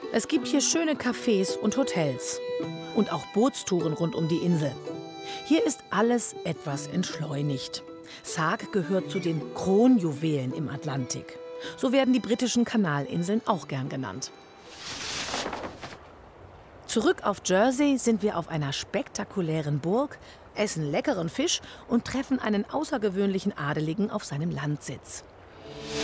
Es gibt hier schöne Cafés und Hotels. Und auch Bootstouren rund um die Insel. Hier ist alles etwas entschleunigt. Sark gehört zu den Kronjuwelen im Atlantik. So werden die britischen Kanalinseln auch gern genannt. Zurück auf Jersey sind wir auf einer spektakulären Burg, essen leckeren Fisch und treffen einen außergewöhnlichen Adeligen auf seinem Landsitz.